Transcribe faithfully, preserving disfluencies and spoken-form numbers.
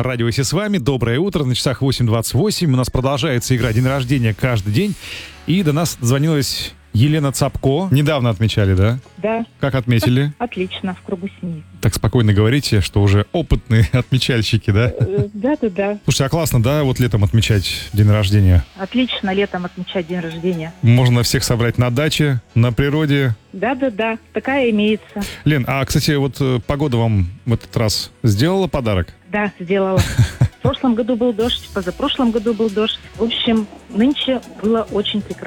Радио «Си» с вами. Доброе утро. На часах восемь двадцать восемь. У нас продолжается игра «День рождения» каждый день. И до нас дозвонилась Елена Цапко. Недавно отмечали, да? Да. Как отметили? Отлично, в кругу семьи. Так спокойно говорите, что уже опытные отмечальщики, да? Да, да, да. Слушайте, а классно, да, вот летом отмечать день рождения? Отлично летом отмечать день рождения. Можно всех собрать на даче, на природе. Да, да, да. Такая имеется. Лен, а, кстати, вот э, погода вам в этот раз сделала подарок? Да, сделала. В прошлом году был дождь, позапрошлом году был дождь. В общем, нынче было очень прекрасно.